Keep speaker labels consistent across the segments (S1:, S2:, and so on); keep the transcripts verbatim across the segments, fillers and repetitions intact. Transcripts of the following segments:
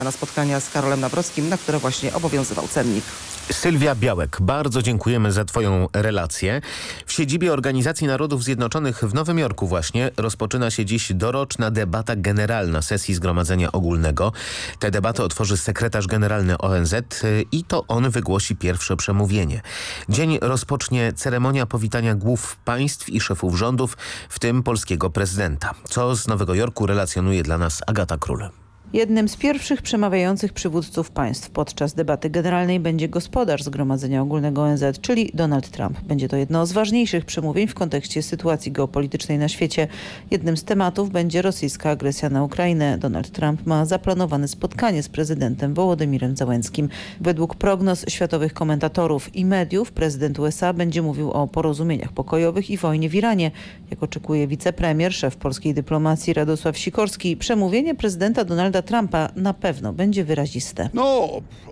S1: Na spotkania z Karolem Nawrockim, na które właśnie obowiązywał cennik.
S2: Sylwia Białek, bardzo dziękujemy za Twoją relację. W siedzibie Organizacji Narodów Zjednoczonych w Nowym Jorku właśnie rozpoczyna się dziś doroczna debata generalna sesji Zgromadzenia Ogólnego. Tę debatę otworzy sekretarz generalny O N Z i to on wygłosi pierwsze przemówienie. Dzień rozpocznie ceremonia powitania głów państw i szefów rządów, w tym polskiego prezydenta. Co z Nowego Jorku relacjonuje dla nas Agata Król.
S3: Jednym z pierwszych przemawiających przywódców państw podczas debaty generalnej będzie gospodarz Zgromadzenia Ogólnego O N Z, czyli Donald Trump. Będzie to jedno z ważniejszych przemówień w kontekście sytuacji geopolitycznej na świecie. Jednym z tematów będzie rosyjska agresja na Ukrainę. Donald Trump ma zaplanowane spotkanie z prezydentem Wołodymirem Zełenskim. Według prognoz światowych komentatorów i mediów prezydent U S A będzie mówił o porozumieniach pokojowych i wojnie w Iranie. Jak oczekuje wicepremier, szef polskiej dyplomacji Radosław Sikorski, przemówienie prezydenta Donalda Trumpa na pewno będzie wyraziste.
S4: No,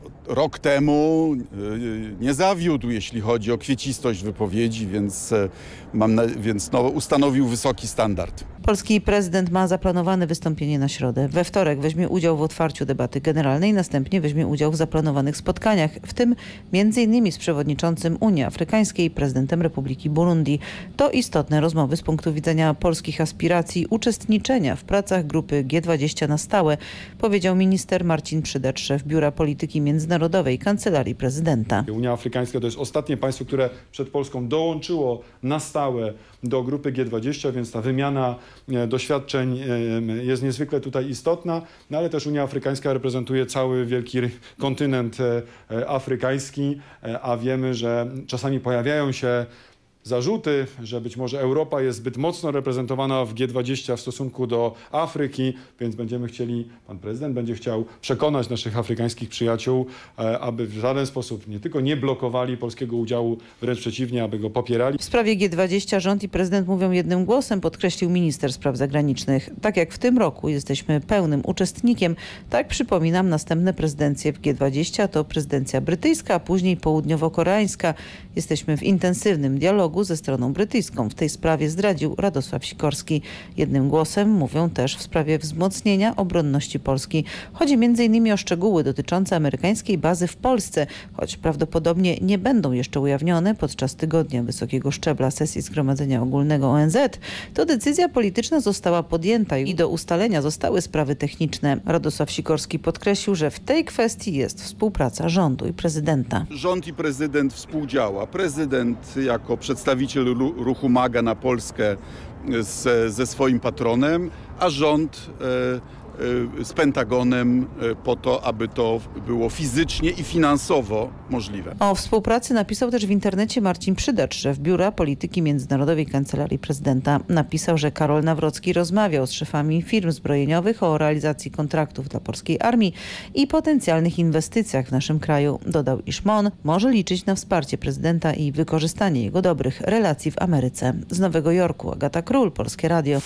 S4: rok temu nie zawiódł, jeśli chodzi o kwiecistość wypowiedzi, więc, mam na, więc no, ustanowił wysoki standard.
S3: Polski prezydent ma zaplanowane wystąpienie na środę. We wtorek weźmie udział w otwarciu debaty generalnej, następnie weźmie udział w zaplanowanych spotkaniach, w tym między innymi z przewodniczącym Unii Afrykańskiej, prezydentem Republiki Burundi. To istotne rozmowy z punktu widzenia polskich aspiracji uczestniczenia w pracach grupy G dwadzieścia na stałe, powiedział minister Marcin Przydacz, szef Biura Polityki Międzynarodowej Kancelarii Prezydenta.
S5: Unia Afrykańska to jest ostatnie państwo, które przed Polską dołączyło na stałe do grupy G dwadzieścia, więc ta wymiana doświadczeń jest niezwykle tutaj istotna, no ale też Unia Afrykańska reprezentuje cały wielki kontynent afrykański, a wiemy, że czasami pojawiają się zarzuty, że być może Europa jest zbyt mocno reprezentowana w G dwadzieścia w stosunku do Afryki, więc będziemy chcieli, pan prezydent będzie chciał przekonać naszych afrykańskich przyjaciół, aby w żaden sposób nie tylko nie blokowali polskiego udziału, wręcz przeciwnie, aby go popierali.
S3: W sprawie G dwadzieścia rząd i prezydent mówią jednym głosem, podkreślił minister spraw zagranicznych. Tak jak w tym roku jesteśmy pełnym uczestnikiem, tak przypominam, następne prezydencje w G dwadzieścia to prezydencja brytyjska, a później południowo-koreańska. Jesteśmy w intensywnym dialogu ze stroną brytyjską. W tej sprawie zdradził Radosław Sikorski. Jednym głosem mówią też w sprawie wzmocnienia obronności Polski. Chodzi między innymi o szczegóły dotyczące amerykańskiej bazy w Polsce, choć prawdopodobnie nie będą jeszcze ujawnione podczas tygodnia wysokiego szczebla sesji Zgromadzenia Ogólnego O N Z. To decyzja polityczna została podjęta i do ustalenia zostały sprawy techniczne. Radosław Sikorski podkreślił, że w tej kwestii jest współpraca rządu i prezydenta.
S4: Rząd i prezydent współdziała. Prezydent jako przedstawiciel ruchu MAGA na Polskę z, ze swoim patronem, a rząd e, z Pentagonem po to, aby to było fizycznie i finansowo możliwe.
S3: O współpracy napisał też w internecie Marcin Przydacz, szef Biura Polityki Międzynarodowej Kancelarii Prezydenta. Napisał, że Karol Nawrocki rozmawiał z szefami firm zbrojeniowych o realizacji kontraktów dla polskiej armii i potencjalnych inwestycjach w naszym kraju. Dodał, iż M O N może liczyć na wsparcie prezydenta i wykorzystanie jego dobrych relacji w Ameryce. Z Nowego Jorku Agata Król, Polskie Radio.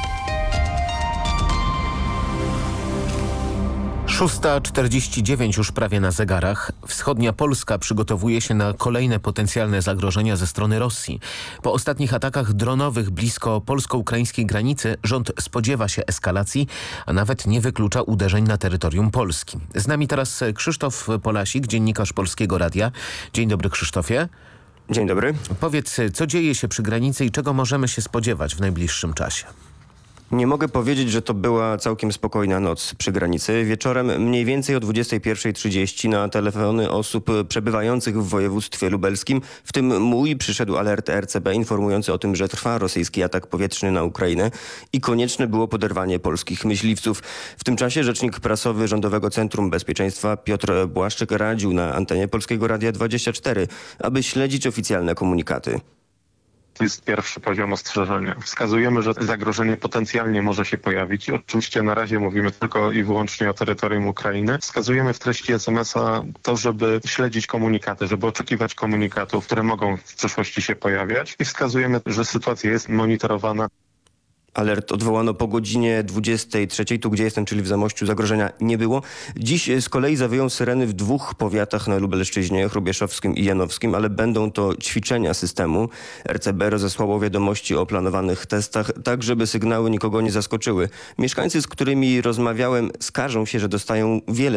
S2: szósta czterdzieści dziewięć już prawie na zegarach. Wschodnia Polska przygotowuje się na kolejne potencjalne zagrożenia ze strony Rosji. Po ostatnich atakach dronowych blisko polsko-ukraińskiej granicy rząd spodziewa się eskalacji, a nawet nie wyklucza uderzeń na terytorium Polski. Z nami teraz Krzysztof Polasik, dziennikarz Polskiego Radia. Dzień dobry, Krzysztofie.
S6: Dzień dobry.
S2: Powiedz, co dzieje się przy granicy i czego możemy się spodziewać w najbliższym czasie?
S6: Nie mogę powiedzieć, że to była całkiem spokojna noc przy granicy. Wieczorem mniej więcej o dwudziestej pierwszej trzydzieści na telefony osób przebywających w województwie lubelskim, w tym mój, przyszedł alert R C B informujący o tym, że trwa rosyjski atak powietrzny na Ukrainę i konieczne było poderwanie polskich myśliwców. W tym czasie rzecznik prasowy Rządowego Centrum Bezpieczeństwa Piotr Błaszczyk radził na antenie Polskiego Radia dwadzieścia cztery, aby śledzić oficjalne komunikaty.
S7: To jest pierwszy poziom ostrzeżenia. Wskazujemy, że zagrożenie potencjalnie może się pojawić. Oczywiście na razie mówimy tylko i wyłącznie o terytorium Ukrainy. Wskazujemy w treści es em es a to, żeby śledzić komunikaty, żeby oczekiwać komunikatów, które mogą w przyszłości się pojawiać. I wskazujemy, że sytuacja jest monitorowana.
S6: Alert odwołano po godzinie dwudziestej trzeciej, tu gdzie jestem, czyli w Zamościu, zagrożenia nie było. Dziś z kolei zawyją syreny w dwóch powiatach na Lubelszczyźnie, Hrubieszowskim i Janowskim, ale będą to ćwiczenia systemu. R C B rozesłało wiadomości o planowanych testach, tak żeby sygnały nikogo nie zaskoczyły. Mieszkańcy, z którymi rozmawiałem, skarżą się, że dostają wiele